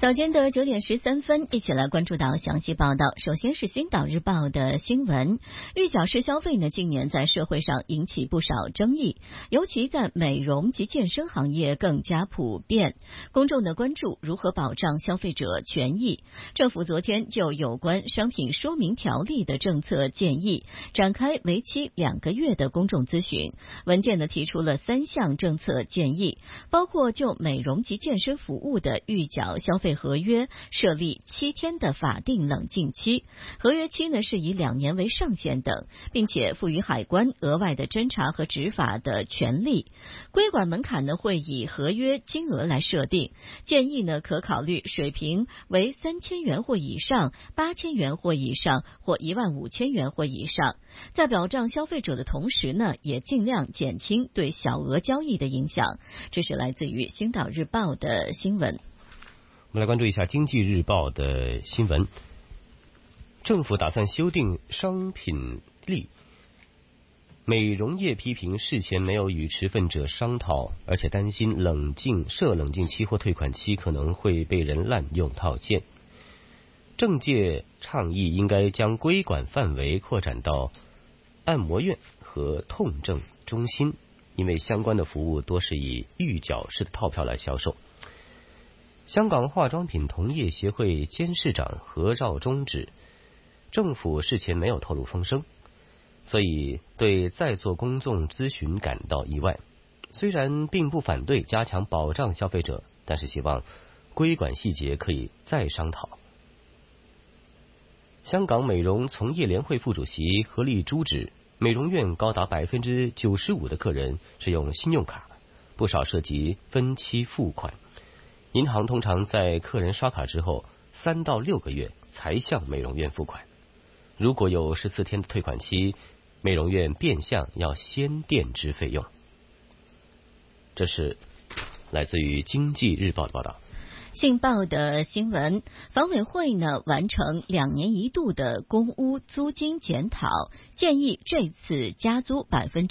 早间的9点13分，一起来关注到详细报道。首先是《星岛日报》的新闻，预缴式消费呢，近年在社会上引起不少争议，尤其在美容及健身行业更加普遍。公众的关注如何保障消费者权益？政府昨天就有关商品说明条例的政策建议，展开为期2个月的公众咨询。文件呢提出了3项政策建议，包括就美容及健身服务的预缴消费合约设立7天的法定冷静期，合约期呢是以2年为上限等，并且赋予海关额外的侦查和执法的权利。规管门槛呢会以合约金额来设定，建议呢可考虑水平为3000元或以上、8000元或以上或15000元或以上。在保障消费者的同时呢，也尽量减轻对小额交易的影响。这是来自于《星岛日报》的新闻。 我们来关注一下《经济日报》的新闻。政府打算修订商品例，美容业批评事前没有与持份者商讨，而且担心设冷静期或退款期可能会被人滥用套现。政界倡议应该将规管范围扩展到按摩院和痛症中心，因为相关的服务多是以预缴式的套票来销售。香港化妆品同业协会监事长何兆忠指，政府事前没有透露风声，所以对再做公众咨询感到意外。虽然并不反对加强保障消费者，但是希望规管细节可以再商讨。香港美容从业联会副主席何立珠指，美容院高达95%的客人是用信用卡，不少涉及分期付款。银行通常在客人刷卡之后3到6个月才向美容院付款，如果有14天的退款期，美容院变相要先垫支费用。这是来自于《经济日报》的报道。 信报的新闻，房委会呢完成2年一度的公屋租金检讨，建议这次加租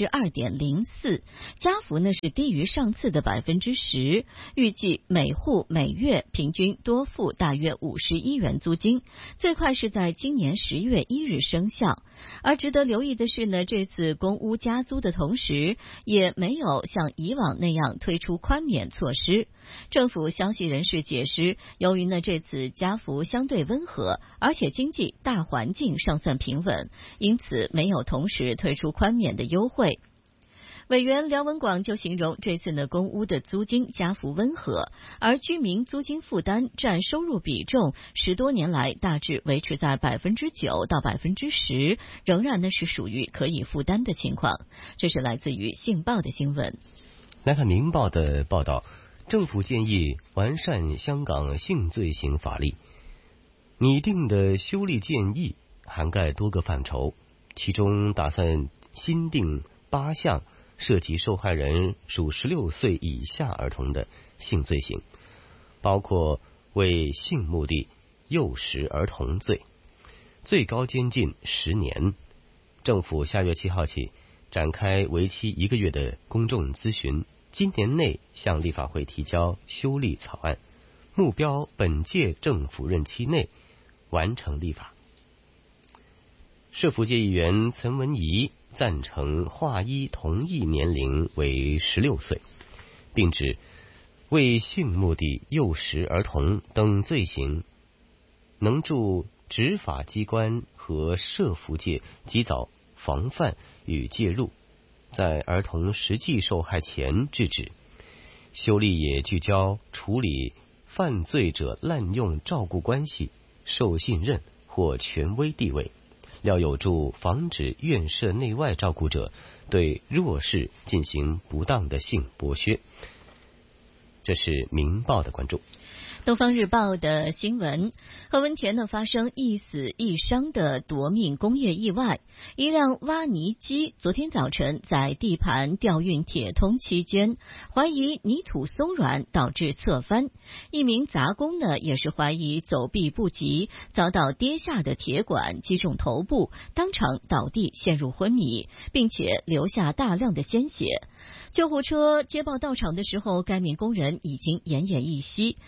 2.04%，加幅呢是低于上次的10%，预计每户每月平均多付大约51元租金，最快是在今年10月1日生效。而值得留意的是呢，这次公屋加租的同时，也没有像以往那样推出宽免措施。政府消息人士解释，由于呢这次加幅相对温和，而且经济大环境尚算平稳，因此没有同时推出宽免的优惠。委员梁文广就形容这次呢公屋的租金加幅温和，而居民租金负担占收入比重10多年来大致维持在9%到10%，仍然呢是属于可以负担的情况。这是来自于信报的新闻。 来看明报的报道，政府建议完善香港性罪行法例，拟定的修例建议涵盖多个范畴，其中打算新定8项涉及受害人属16岁以下儿童的性罪行，包括为性目的诱使儿童罪，最高监禁10年。政府下月7号起展开为期1个月的公众咨询，今年内向立法会提交修例草案，目标本届政府任期内完成立法。社福界议员岑文仪赞成划一同意年龄为16岁，并指为性目的诱使儿童等罪行能助执法机关和社福界及早防范与介入，在儿童实际受害前制止。修例也聚焦处理犯罪者滥用照顾关系、受信任或权威地位，要有助防止院舍内外照顾者对弱势进行不当的性剥削。这是明报的关注。 东方日报的新闻，何文田呢发生一死一伤的夺命工业意外，一辆挖泥机昨天早晨在地盘调运铁通期间，怀疑泥土松软导致侧翻，一名杂工呢也是怀疑走避不及，遭到跌下的铁管击中头部，当场倒地陷入昏迷，并且留下大量的鲜血。救护车接报到场的时候，该名工人已经奄奄一息，送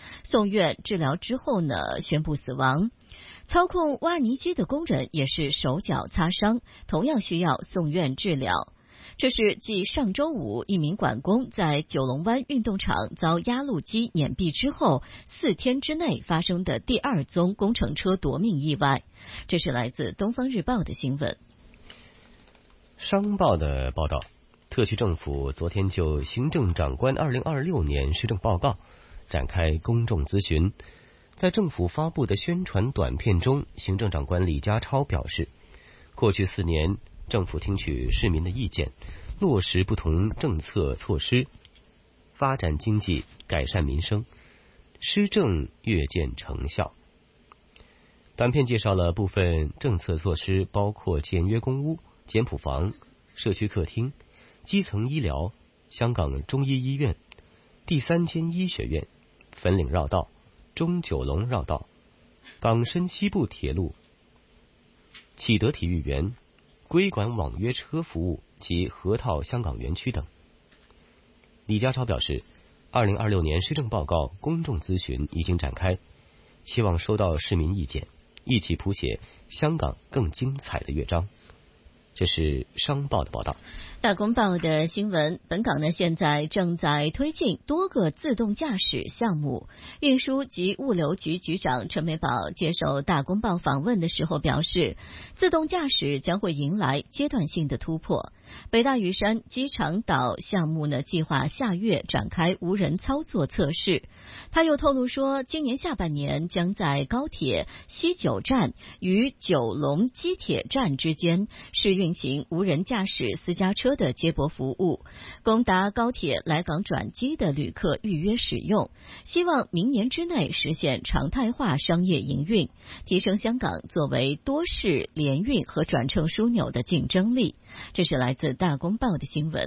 送院治疗之后呢，宣布死亡。操控挖泥机的工人也是手脚擦伤，同样需要送院治疗。这是继上周五一名管工在九龙湾运动场遭压路机碾毙之后4天之内发生的第2宗工程车夺命意外。这是来自东方日报的新闻。 商报的报道，特区政府昨天就行政长官2026年施政报告展开公众咨询。在政府发布的宣传短片中，行政长官李家超表示，过去4年政府听取市民的意见，落实不同政策措施，发展经济，改善民生，施政越见成效。短片介绍了部分政策措施，包括简约公屋、简朴房、社区客厅、基层医疗、香港中医医院、第3间医学院、粉岭绕道、中九龙绕道、港深西部铁路、启德体育园、归馆网约车服务及河套香港园区等。李家超表示，2026年施政报告公众咨询已经展开，期望收到市民意见，一起谱写香港更精彩的乐章。这是商报的报道。 大公报的新闻，本港呢现在正在推进多个自动驾驶项目。运输及物流局局长陈美宝接受大公报访问的时候表示，自动驾驶将会迎来阶段性的突破。北大屿山机场岛项目呢，计划下月展开无人操作测试。他又透露说，今年下半年将在高铁西九站与九龙机铁站之间试运行无人驾驶私家车的接驳服务，供搭高铁来港转机的旅客预约使用，希望明年之内实现常态化商业营运，提升香港作为多式联运和转乘枢纽的竞争力。这是来自大公报的新闻。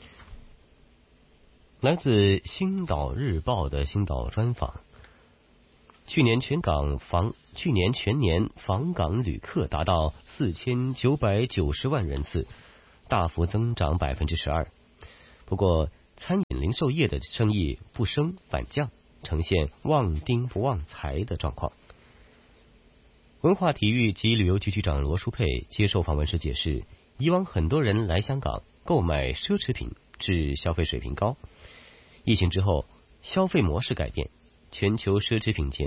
来自星岛日报的星岛专访，去年全年访港旅客达到4990万人次，大幅增长12%。不过，餐饮零售业的生意不升反降，呈现旺丁不旺财的状况。文化体育及旅游局局长罗淑佩接受访问时解释，以往很多人来香港购买奢侈品，致消费水平高。疫情之后，消费模式改变，全球奢侈品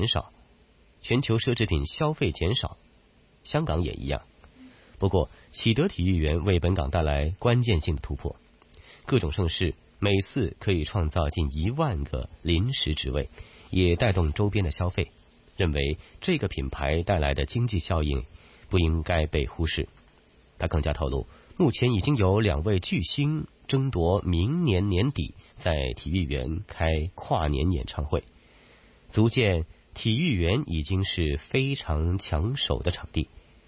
消费减少，香港也一样。不过，启德体育园为本港带来关键性的突破，各种盛事每次可以创造近1万个临时职位，也带动周边的消费。认为这个品牌带来的经济效应不应该被忽视。他更加透露，目前已经有2位巨星争夺明年年底在体育园开跨年演唱会，足见体育园已经是非常抢手的场地。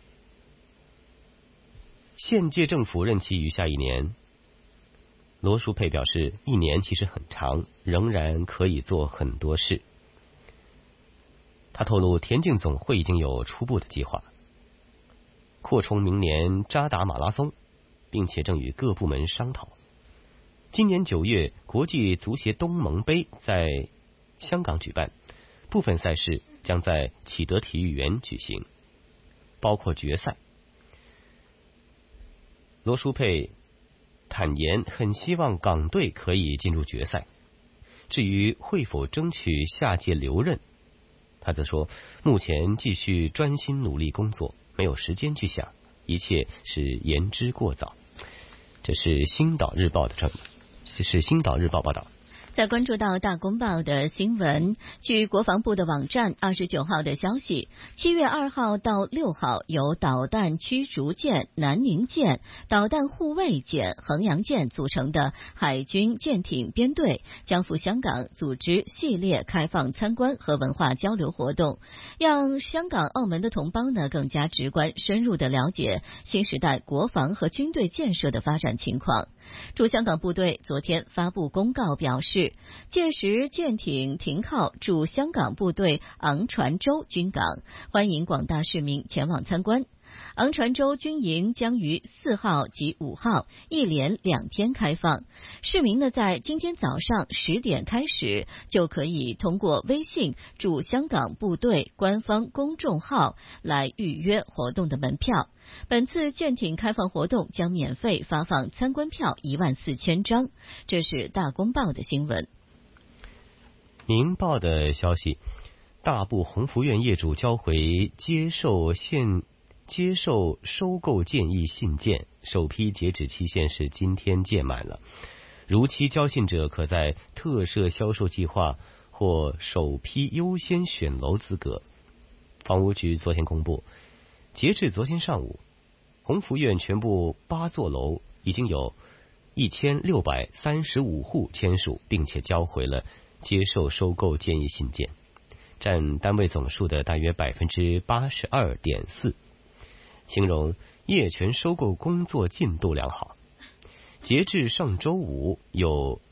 现届政府任期余下1年，罗淑佩表示，1年其实很长，仍然可以做很多事。他透露，田径总会已经有初步的计划，扩充明年扎达马拉松，并且正与各部门商讨。今年9月，国际足协东盟杯在香港举办，部分赛事将在启德体育园举行，包括决赛。罗淑佩坦言，很希望港队可以进入决赛。至于会否争取下届留任，他则说，目前继续专心努力工作，没有时间去想，一切是言之过早。这是星岛日报报道。 再关注到大公报的新闻，据国防部的网站29号的消息，7月2号到6号，由导弹驱逐舰南宁舰、导弹护卫舰衡阳舰组成的海军舰艇编队将赴香港组织系列开放参观和文化交流活动，让香港、澳门的同胞呢更加直观深入地了解新时代国防和军队建设的发展情况。驻香港部队昨天发布公告表示，届时舰艇停靠驻香港部队昂船洲军港，欢迎广大市民前往参观。 昂船洲军营将于4号及5号一连2天开放，市民呢在今天早上10点开始就可以通过微信驻香港部队官方公众号来预约活动的门票。本次舰艇开放活动将免费发放参观票14000张。这是大公报的新闻。 明报的消息，大埔鸿福苑业主交回接受收购建议信件，首批截止期限是今天届满了。如期交信者可在特设销售计划或首批优先选楼资格。房屋局昨天公布，截至昨天上午，鸿福苑全部8座楼已经有1635户签署，并且交回了接受收购建议信件，占单位总数的大约 82.4%， 形容业权收购工作进度良好。截至上周五，有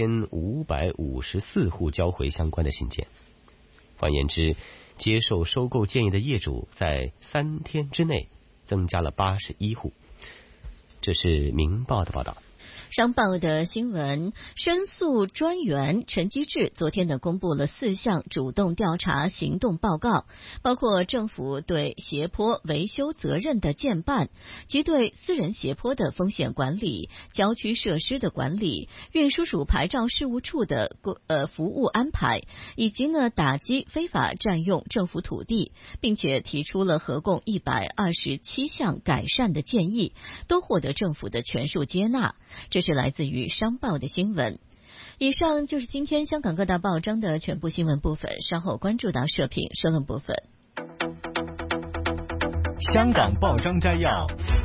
1554户交回相关的信件。换言之，接受收购建议的业主在3天之内增加了81户。这是明报的报道。 商报的新闻，申诉专员陈基志昨天呢公布了4项主动调查行动报告，包括政府对斜坡维修责任的监办及对私人斜坡的风险管理、郊区设施的管理、运输署牌照事务处的服务安排，以及呢打击非法占用政府土地，并且提出了合共127项改善的建议，都获得政府的全数接纳。这是来自于商报的新闻。以上就是今天香港各大报章的全部新闻部分，稍后关注到社评社论部分。 香港报章摘要。